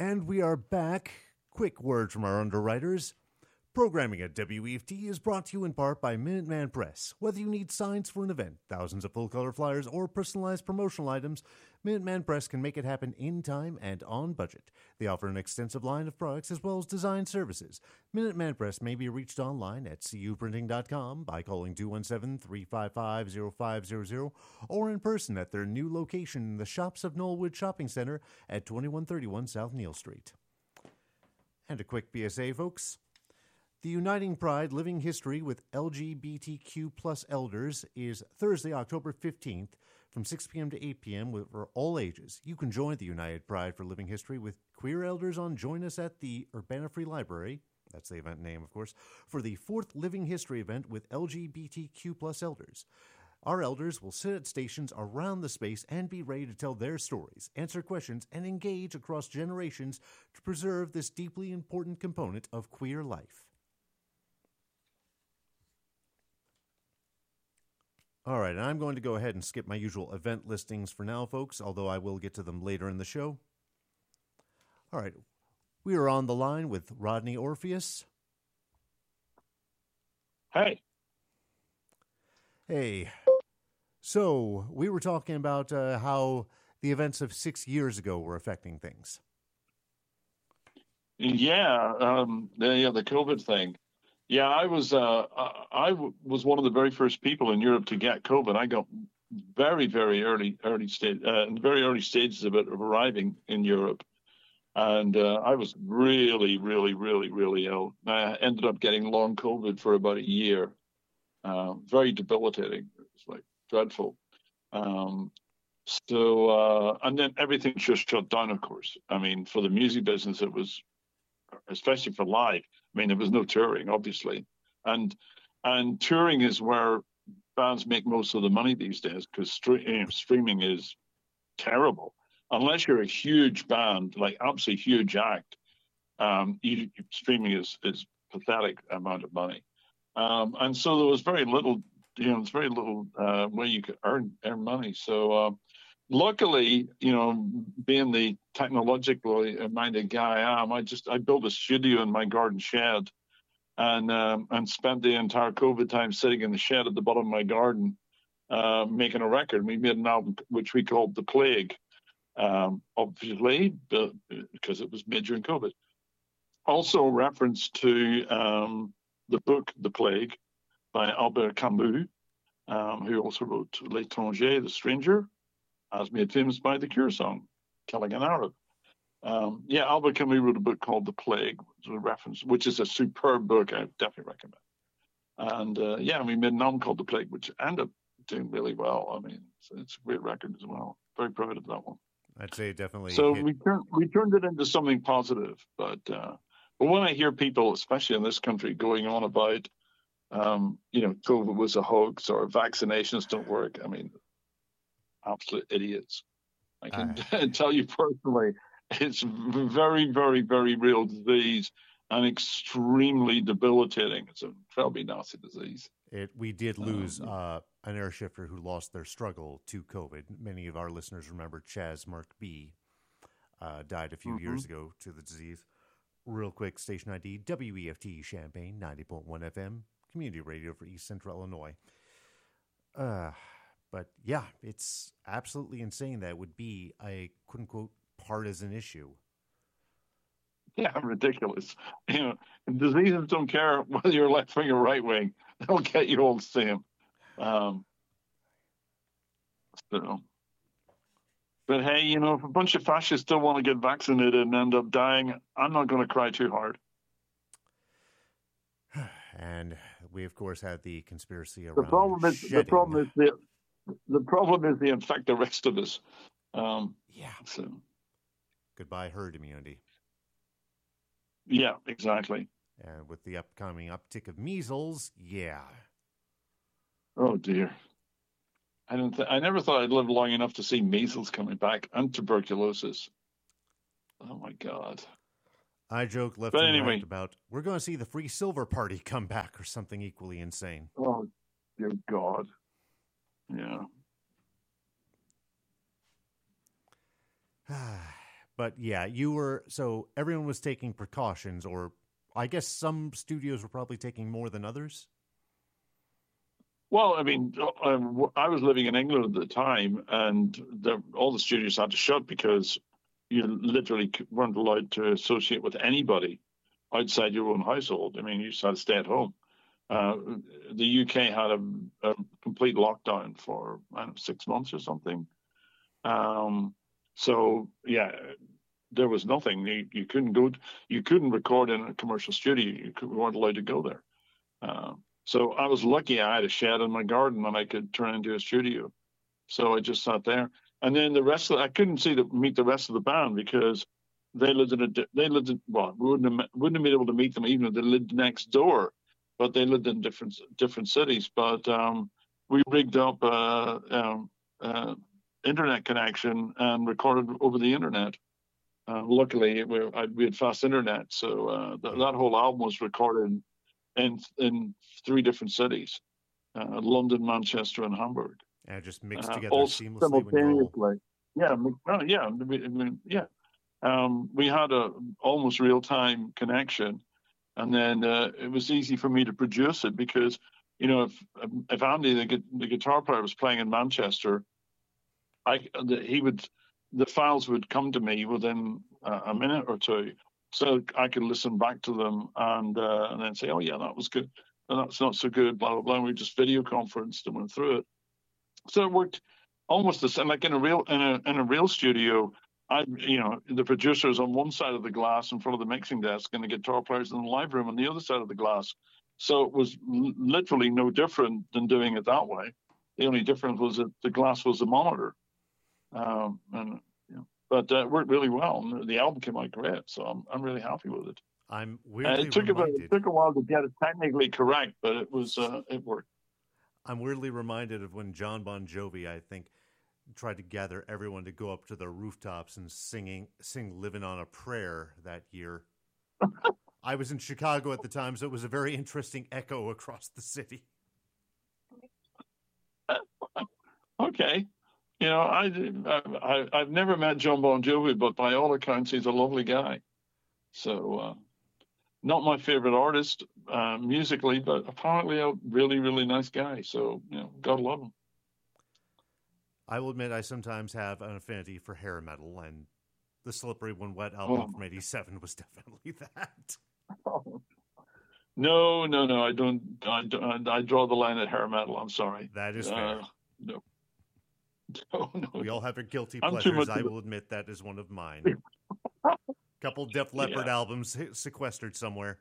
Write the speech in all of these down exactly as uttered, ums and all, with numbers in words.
And we are back. Quick word from our underwriters. Programming at W E F T is brought to you in part by Minuteman Press. Whether you need signs for an event, thousands of full-color flyers, or personalized promotional items, Minuteman Press can make it happen in time and on budget. They offer an extensive line of products as well as design services. Minuteman Press may be reached online at c u printing dot com by calling two one seven, three five five, zero five zero zero or in person at their new location in the Shops of Knollwood Shopping Center at twenty-one thirty-one South Neal Street. And a quick P S A, folks. The Uniting Pride Living History with L G B T Q plus elders is Thursday, October fifteenth from six p.m. to eight p.m. for all ages. You can join the United Pride for Living History with queer elders on Join Us at the Urbana Free Library, that's the event name, of course, for the fourth Living History event with L G B T Q plus elders. Our elders will sit at stations around the space and be ready to tell their stories, answer questions, and engage across generations to preserve this deeply important component of queer life. All right, and I'm going to go ahead and skip my usual event listings for now, folks, although I will get to them later in the show. All right, we are on the line with Rodney Orpheus. Hey. Hey. So, we were talking about uh, how the events of six years ago were affecting things. Yeah, um, the, yeah, the COVID thing. Yeah, I was uh, I w- was one of the very first people in Europe to get COVID. I got very, very early, early stage, uh, in very early stages of it of arriving in Europe, and uh, I was really, really, really, really ill. I ended up getting long COVID for about a year. Uh, very debilitating. It was like dreadful. Um, so uh, and then everything just shut down. Of course, I mean, for the music business, it was, especially for live. I mean, there was no touring, obviously, and and touring is where bands make most of the money these days because stre- you know, streaming is terrible. Unless you're a huge band, like absolutely huge act, um, you, streaming is is pathetic amount of money, um, and so there was very little, you know, there's very little uh, way you could earn earn money. So. Uh, Luckily, you know, being the technologically minded guy I am, I just I built a studio in my garden shed, and um, and spent the entire COVID time sitting in the shed at the bottom of my garden, uh, making a record. We made an album which we called The Plague, um, obviously because it was made during COVID. Also, a reference to um, the book The Plague by Albert Camus, um, who also wrote L'Étranger, The Stranger, as made famous by the Cure song, Killing an Arab. Um, yeah, Albert Camus wrote a book called The Plague, which is a reference, which is a superb book. I definitely recommend. And uh, yeah, we made an album called The Plague, which ended up doing really well. I mean, it's, it's a great record as well. Very proud of that one. I'd say definitely. So hit... we turned we turned it into something positive. But uh, but when I hear people, especially in this country, going on about um, you know, COVID was a hoax or vaccinations don't work, I mean, absolute idiots. I can uh, tell you personally, it's very, very, very real disease and extremely debilitating. It's an incredibly nasty disease. It, we did lose um, uh, an air shifter who lost their struggle to COVID. Many of our listeners remember Chaz Mark B. Uh, died a few mm-hmm. years ago to the disease. Real quick, station I D, W E F T Champaign, ninety point one F M, community radio for East Central Illinois. Uh, but yeah, it's absolutely insane that it would be a quote-unquote partisan issue. Yeah, ridiculous. You know, diseases don't care whether you're left wing or right wing. They'll get you all the same. Um, so, but hey, you know, if a bunch of fascists still want to get vaccinated and end up dying, I'm not going to cry too hard. And we, of course, had the conspiracy around the problem is shedding. the problem is the the problem is they infect the rest of us. Um, yeah. So. Goodbye herd immunity. Yeah, exactly. And with the upcoming uptick of measles, yeah. Oh dear. I don't. Th- I never thought I'd live long enough to see measles coming back and tuberculosis. Oh my God. I joke left but and anyway. right about we're going to see the free silver party come back or something equally insane. Oh dear God. Yeah. But yeah, you were, so everyone was taking precautions, or I guess some studios were probably taking more than others. Well, I mean, um, I was living in England at the time, and the, all the studios had to shut because you literally weren't allowed to associate with anybody outside your own household. I mean, you just had to stay at home. Uh, the U K had a, a complete lockdown for I don't know, six months or something. Um, so yeah, there was nothing. You, you couldn't go. You couldn't record in a commercial studio. You, could, you weren't allowed to go there. Um, so I was lucky. I had a shed in my garden that I could turn into a studio. So I just sat there, and then the rest of I couldn't see the meet the rest of the band because they lived in a they lived in well we wouldn't have, wouldn't have been able to meet them even if they lived next door, but they lived in different different cities. But um, we rigged up a, um, uh, internet connection and recorded over the internet. Uh, luckily, we, I, we had fast internet, so uh, th- that whole album was recorded in in three different cities: uh, London, Manchester, and Hamburg. And it just mixed Uh, together all seamlessly when you're all. simultaneously. Yeah, oh, yeah, I mean, yeah. Um, we had a almost real time connection, and then uh, it was easy for me to produce it because, you know, if if Andy, the, the guitar player, was playing in Manchester, I the, he would the files would come to me within uh, a minute or two, so I could listen back to them and uh, and then say, oh yeah, that was good, and that's not so good, blah blah blah. And we just video conferenced and went through it. So it worked almost the same, like in a real in a in a real studio. I, you know, the producer's on one side of the glass in front of the mixing desk, and the guitar players in the live room on the other side of the glass. So it was l- literally no different than doing it that way. The only difference was that the glass was the monitor, um, and you know, but uh, it worked really well. And the album came out great, so I'm I'm really happy with it. I'm Uh, weirdly it took a bit, it reminded. took a while to get it technically correct, but it was uh, it worked. I'm weirdly reminded of when John Bon Jovi, I think, tried to gather everyone to go up to their rooftops and singing sing "Living on a Prayer" that year. I was in Chicago at the time, so it was a very interesting echo across the city. Okay. You know, I, I, I've never met John Bon Jovi, but by all accounts, he's a lovely guy. So, uh, not my favorite artist uh, musically, but apparently a really, really nice guy. So, you know, God love him. I will admit I sometimes have an affinity for hair metal, and the Slippery When Wet album Oh. from eighty-seven was definitely that. No, no, no. I don't. I, don't, I draw the line at hair metal. I'm sorry. That is Uh, fair. no. No, no. We all have our guilty I'm too pleasures. much I of a- will admit that is one of mine. Couple Def Leppard Yeah. albums sequestered somewhere.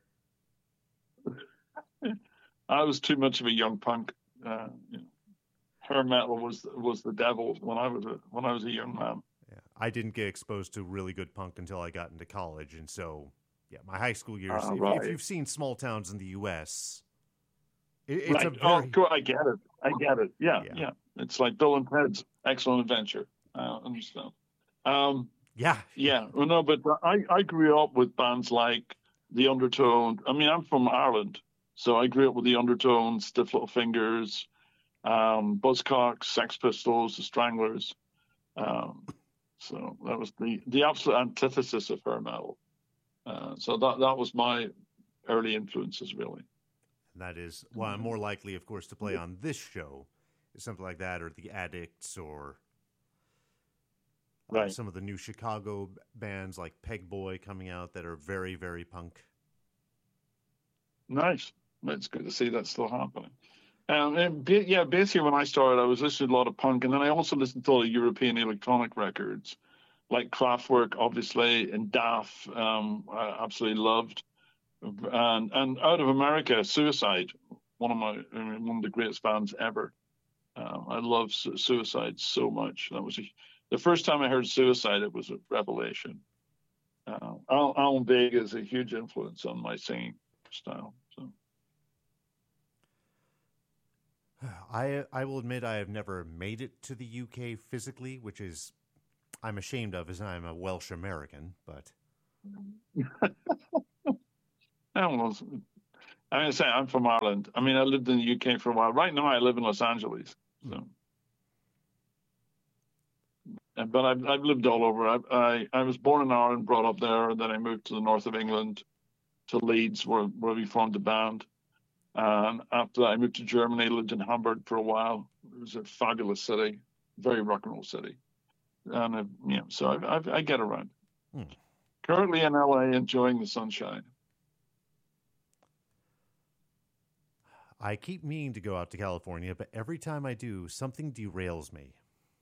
I was too much of a young punk. Uh, you know, hair metal was was the devil when I was a when I was a young man. Yeah, I didn't get exposed to really good punk until I got into college, and so yeah, my high school years. Ah, if, right. if you've seen small towns in the U S, it, it's Right. a very Oh, cool. I get it. I get it. Yeah, Yeah. yeah. It's like Bill and Ted's Excellent Adventure. I understand. Um, yeah. yeah. Well, no, but I, I grew up with bands like The Undertone. I mean, I'm from Ireland, so I grew up with The Undertones, Stiff Little Fingers, um, Buzzcocks, Sex Pistols, The Stranglers. Um, so that was the, the absolute antithesis of hair metal. Uh, so that that was my early influences, really. That is well, I'm more likely, of course, to play on this show, something like that, or the Addicts, or uh, Right. some of the new Chicago b- bands like Peg Boy coming out that are very, very punk. Nice. It's good to see that's still happening. Um, and ba- yeah, basically when I started, I was listening to a lot of punk, and then I also listened to a lot of European electronic records, like Kraftwerk, obviously, and D A F. Um, I absolutely loved, and and out of America, Suicide, one of my I mean, one of the greatest bands ever. Um, I love Su- Suicide so much. That was a, the first time I heard Suicide. It was a revelation. Uh, Al- Alan Vega is a huge influence on my singing style. So. I I will admit I have never made it to the U K physically, which is I'm ashamed of, as I'm a Welsh American. But I was, I'm gonna say I'm from Ireland. I mean, I lived in the U K for a while. Right now, I live in Los Angeles. So, and but I've I've lived all over. I I, I was born in Ireland, brought up there, and then I moved to the north of England, to Leeds, where where we formed the band. And after that, I moved to Germany, lived in Hamburg for a while. It was a fabulous city, very rock and roll city, and I, you know, so I I, I get around. Hmm. Currently in L A, enjoying the sunshine. I keep meaning to go out to California, but every time I do, something derails me.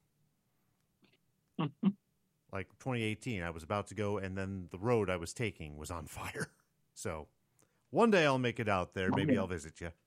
Like twenty eighteen, I was about to go, and then the road I was taking was on fire. So one day I'll make it out there. Maybe okay. I'll visit you.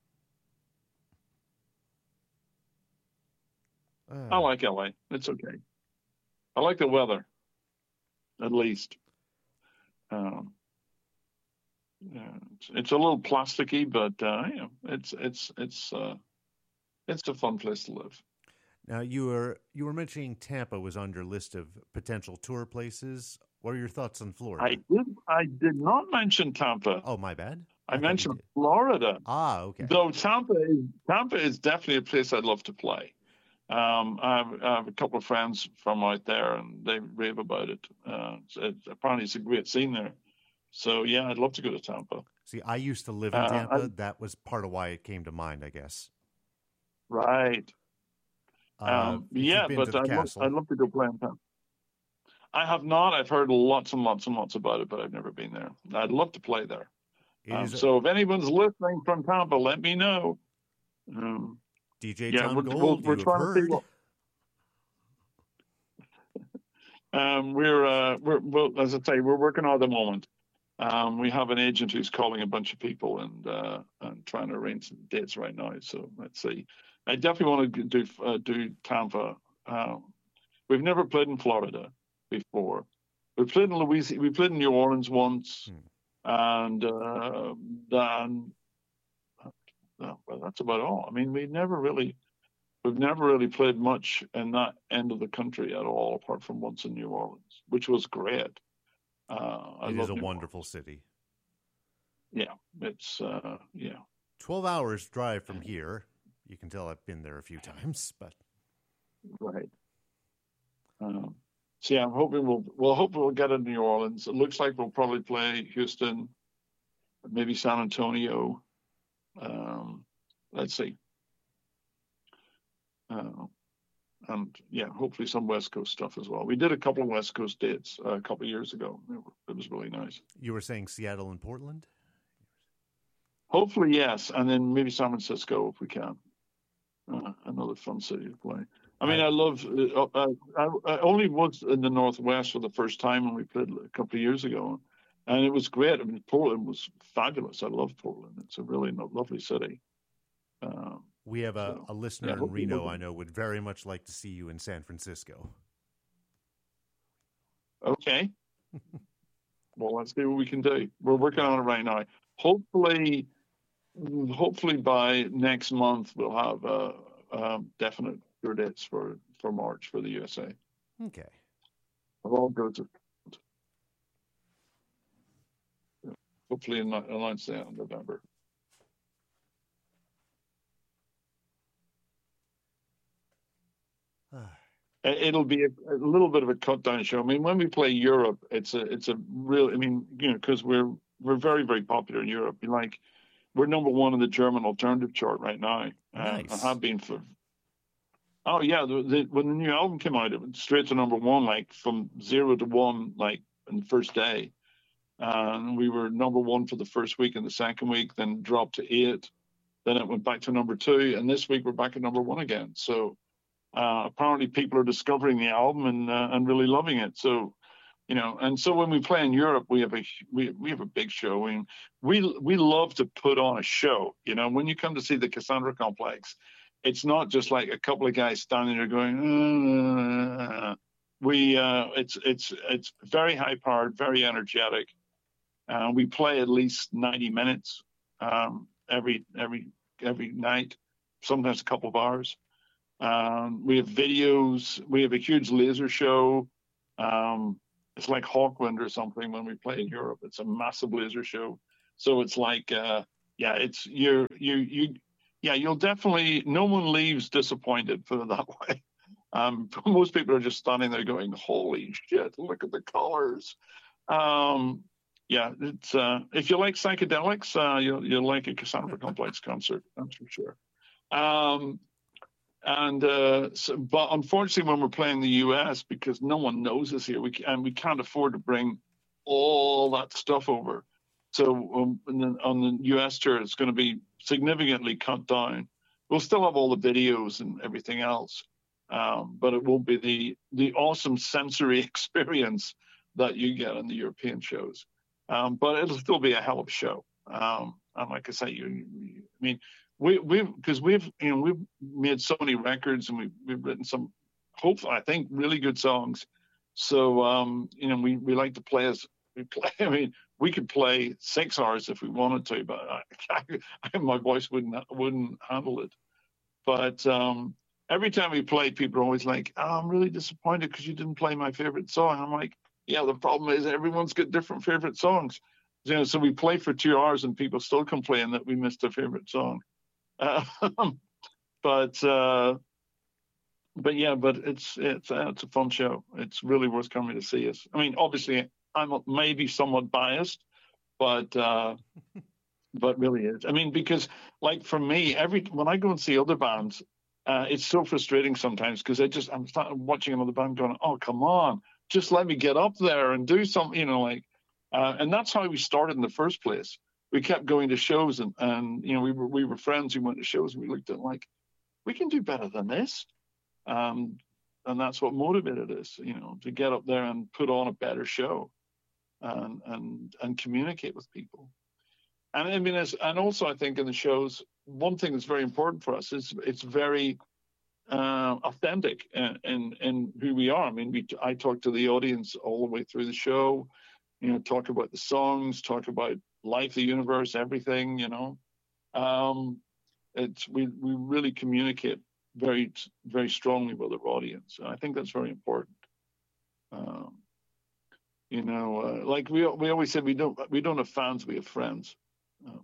Uh, I like L A. It's okay. I like the weather, at least. Um, yeah, it's, it's a little plasticky, but uh, you know, it's it's it's uh, it's a fun place to live. Now you were you were mentioning Tampa was on your list of potential tour places. What are your thoughts on Florida? I did I did not mention Tampa. Oh, my bad. I, I mentioned Florida. Ah, okay. Though Tampa is Tampa is definitely a place I'd love to play. Um, I, have, I have a couple of friends from out there, and they rave about it. Uh, it apparently, it's a great scene there. So, yeah, I'd love to go to Tampa. See, I used to live in uh, Tampa. I, that was part of why it came to mind, I guess. Right. Uh, um, yeah, but I'd love, I'd love to go play in Tampa. I have not. I've heard lots and lots and lots about it, but I've never been there. I'd love to play there. Um, a- so if anyone's listening from Tampa, let me know. Um, D J yeah, Tom we're, Gold, we're, we're trying heard. to see what. um, we're, uh, we're, well, as I say, we're working on it at the moment. Um, we have an agent who's calling a bunch of people and uh, and trying to arrange some dates right now. So let's see. I definitely want to do uh, do Tampa. Um, we've never played in Florida before. We played in Louisiana. We played in New Orleans once, hmm. and uh, then. No, well, that's about all. I mean, we never really, we've never really played much in that end of the country at all, apart from once in New Orleans, which was great. Uh, I it love is a New wonderful Orleans. city. Yeah, it's uh, yeah. Twelve hours drive from here. You can tell I've been there a few times, but right. Um, so yeah, I'm hoping we'll we'll hope we'll get in New Orleans. It looks like we'll probably play Houston, maybe San Antonio. Um, let's see. Uh, and yeah, hopefully some West Coast stuff as well. We did a couple of West Coast dates uh, a couple of years ago. It, it was really nice. You were saying Seattle and Portland? Hopefully, yes. And then maybe San Francisco if we can. Uh, another fun city to play. I mean, I, I love, uh, I, I only was in the Northwest for the first time when we played a couple of years ago. And it was great. I mean, Portland was fabulous. I love Portland. It's a really lovely city. Um, we have a, so, a listener yeah, in Reno I know would very much like to see you in San Francisco. Okay. Well, let's see what we can do. We're working on it right now. Hopefully, hopefully by next month we'll have uh, um, definite tour dates for, for March for the U S A. Okay. Of all goods. Hopefully announce that in November. It'll be a, a little bit of a cut down show. I mean, when we play Europe, it's a it's a real. I mean, you know, because we're we're very very popular in Europe. Like, we're number one in the German alternative chart right now. Nice. Uh, I have been for. Oh yeah, the, the, when the new album came out, it went straight to number one, like from zero to one, like in the first day. And we were number one for the first week and the second week, then dropped to eight. Then it went back to number two. And this week we're back at number one again. So uh, apparently people are discovering the album and uh, and really loving it. So, you know, and so when we play in Europe, we have a we, we have a big show. I mean, we we love to put on a show. You know, when you come to see the Cassandra Complex, it's not just like a couple of guys standing there going, uh, we uh, it's it's it's very high powered, very energetic. Uh, we play at least ninety minutes um, every every every night, sometimes a couple of hours. Um, we have videos. We have a huge laser show. Um, it's like Hawkwind or something when we play in Europe. It's a massive laser show. So it's like, uh, yeah, it's you're you you yeah you'll definitely no one leaves disappointed. Put it that way. Um, most people are just standing there going, "Holy shit! Look at the colors." Um, yeah, it's uh, if you like psychedelics, uh, you'll you'll like a Cassandra Complex concert. That's for sure. Um, and uh, so, but unfortunately, when we're playing the U S, because no one knows us here, we and we can't afford to bring all that stuff over. So um, the, on the U S tour, it's going to be significantly cut down. We'll still have all the videos and everything else, um, but it won't be the the awesome sensory experience that you get in the European shows. Um, but it'll still be a hell of a show. Um, and like I say, you, you I mean. We we've because we've you know we've made so many records and we've we've written some, hopefully I think really good songs. So um, you know we, we like to play as we play. I mean we could play six hours if we wanted to, but I, I, my voice wouldn't wouldn't handle it. But um, every time we play, people are always like, oh, "I'm really disappointed because you didn't play my favorite song." And I'm like, "Yeah, the problem is everyone's got different favorite songs." You know, so we play for two hours and people still complain that we missed their favorite song. Uh, but uh, but yeah, but it's it's uh, it's a fun show. It's really worth coming to see us. I mean, obviously, I'm maybe somewhat biased, but uh, but really is. I mean, because like for me, every when I go and see other bands, uh, it's so frustrating sometimes because I just I'm watching another band going, oh come on, just let me get up there and do something, you know, like, uh, and that's how we started in the first place. We kept going to shows and, and you know, we were, we were friends who went to shows and we looked at like, we can do better than this. Um, and that's what motivated us, you know, to get up there and put on a better show and, and, and communicate with people. And I mean, as, and also I think in the shows, one thing that's very important for us is it's very uh, authentic in, in, in who we are. I mean, we, I talk to the audience all the way through the show, you know, talk about the songs, talk about life, the universe, everything, you know. Um, it's we we really communicate very very strongly with our audience, and I think that's very important. Um, you know, uh, like we we always said, we don't we don't have fans, we have friends, um,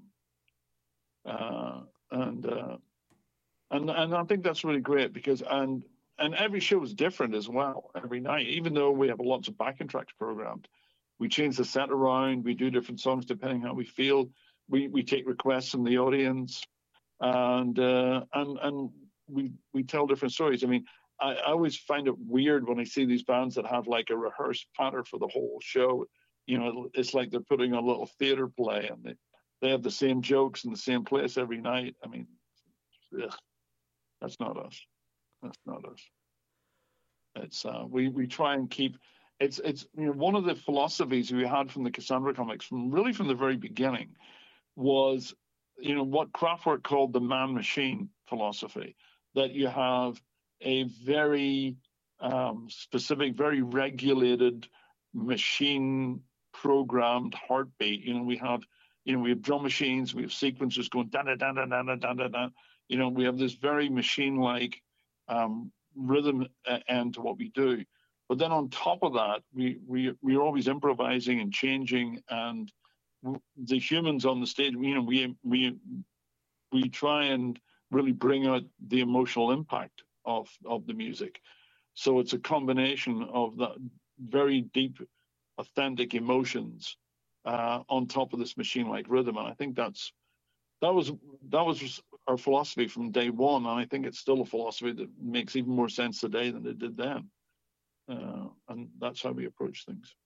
uh, and uh, and and I think that's really great because and and every show is different as well every night, even though we have lots of backing tracks programmed. We change the set around. We do different songs depending how we feel. We we take requests from the audience, and uh, and and we we tell different stories. I mean, I, I always find it weird when I see these bands that have like a rehearsed pattern for the whole show. You know, it's like they're putting a little theater play, and they they have the same jokes in the same place every night. I mean, ugh, that's not us. That's not us. It's uh, we we try and keep. It's it's you know one of the philosophies we had from the Cassandra Complex from really from the very beginning was you know what Kraftwerk called the man-machine philosophy, that you have a very um, specific, very regulated machine programmed heartbeat. You know we have you know we have drum machines, we have sequencers going da da da da da da da da. You know we have this very machine-like um, rhythm end to what we do. But then on top of that, we we we're always improvising and changing, and the humans on the stage, you know, we we we try and really bring out the emotional impact of of the music. So it's a combination of that very deep, authentic emotions uh, on top of this machine-like rhythm, and I think that's that was that was our philosophy from day one, and I think it's still a philosophy that makes even more sense today than it did then. Uh, and that's how we approach things.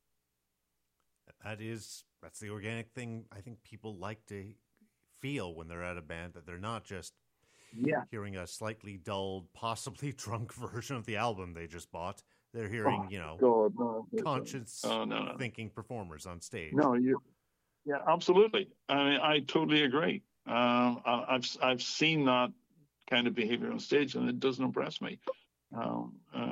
That is, that's the organic thing I think people like to feel when they're at a band, that they're not just yeah. hearing a slightly dulled, possibly drunk version of the album they just bought. They're hearing, oh, you know, God, no, conscious oh, no, no. thinking performers on stage. No, you, yeah, absolutely. I mean, I totally agree. Um, I, I've I've seen that kind of behavior on stage, and it doesn't impress me. Um, uh,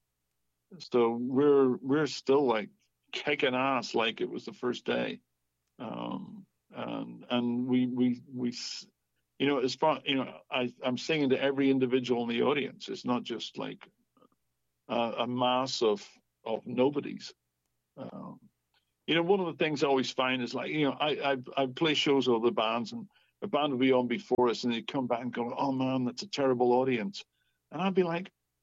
So we're we're still like kicking ass like it was the first day, um, and and we we we you know as far you know I I'm singing to every individual in the audience. It's not just like uh, a mass of of nobodies. Um, you know, one of the things I always find is like you know I I, I play shows with other bands, and a band will be on before us, and they come back and go, "Oh man, that's a terrible audience," and I'd be like,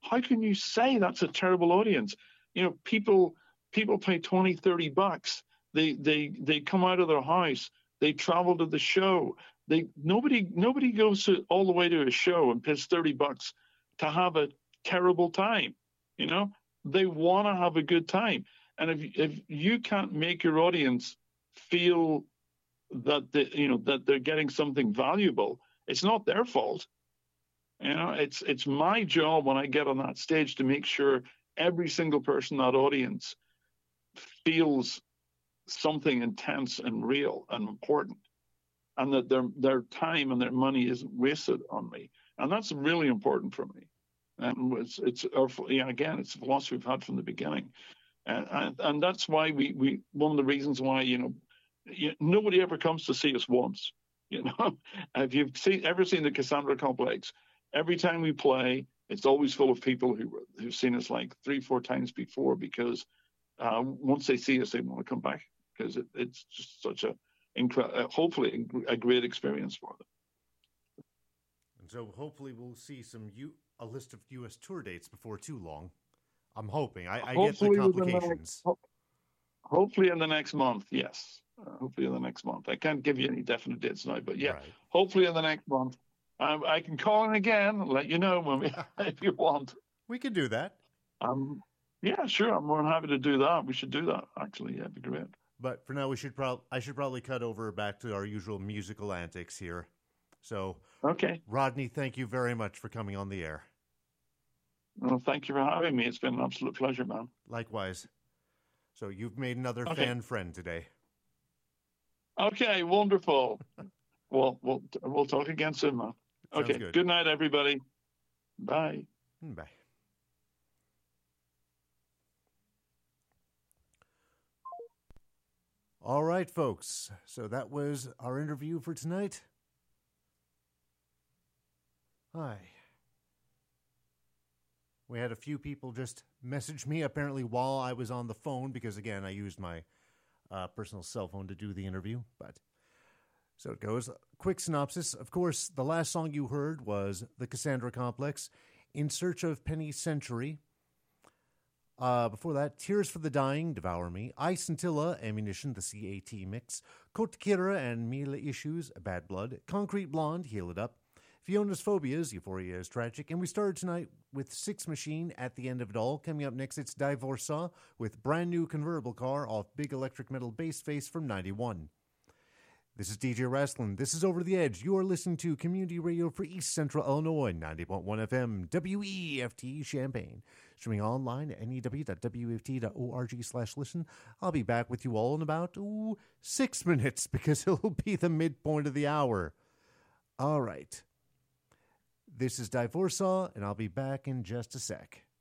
How can you say that's a terrible audience? You know, people people pay twenty, thirty bucks. They they they come out of their house. They travel to the show. They nobody nobody goes to, all the way to a show and pays thirty bucks to have a terrible time. You know, they want to have a good time. And if if you can't make your audience feel that they, you know that they're getting something valuable, it's not their fault. You know, it's it's my job when I get on that stage to make sure every single person in that audience feels something intense and real and important, and that their their time and their money isn't wasted on me. And that's really important for me. And it's it's our, yeah, again, it's a philosophy we've had from the beginning, and and, and that's why we we one of the reasons why you know you, nobody ever comes to see us once. You know, if you've seen ever seen the Cassandra Complex, every time we play, it's always full of people who who've seen us like three, four times before, because uh, once they see us, they want to come back, because it, it's just such a, incre- hopefully, a great experience for them. And so hopefully we'll see some U- a list of U S tour dates before too long. I'm hoping. I, I get the complications. The next, hopefully in the next month, yes. Uh, hopefully in the next month. I can't give you any definite dates now, but yeah, right. Hopefully in the next month. Um, I can call in again and let you know when we, if you want. We can do that. Um, yeah, sure. I'm more than happy to do that. We should do that, actually. Yeah, it'd be great. But for now, we should prob- I should probably cut over back to our usual musical antics here. So, okay, Rodney, thank you very much for coming on the air. Well, thank you for having me. It's been an absolute pleasure, man. Likewise. So you've made another okay. fan friend today. Okay, wonderful. well, we'll we'll talk again soon, man. Sounds okay, good. Good night, everybody. Bye. Bye. All right, folks. So that was our interview for tonight. Hi. We had a few people just message me apparently while I was on the phone, because again, I used my uh, personal cell phone to do the interview. But so it goes. Quick synopsis. Of course, the last song you heard was The Cassandra Complex, In Search of Penny Century. Uh, before that, Tears for the Dying, Devour Me, I Scintilla, Ammunition, the C A T mix, Côte Kira and Mila Issues, Bad Blood, Concrete Blonde, Heal It Up, Fiona's Phobias, Euphoria is Tragic, and we started tonight with Six Machine, At the End of It All. Coming up next, it's Divorca with Brand New Convertible Car off Big Electric Metal Bass Face from ninety-one. This is D J Wrestling. This is Over the Edge. You are listening to Community Radio for East Central Illinois, ninety point one F M, W E F T Champaign. Streaming online at N E W dot W E F T dot org slash listen. I'll be back with you all in about ooh, six minutes because it'll be the midpoint of the hour. All right. This is Divorca, and I'll be back in just a sec.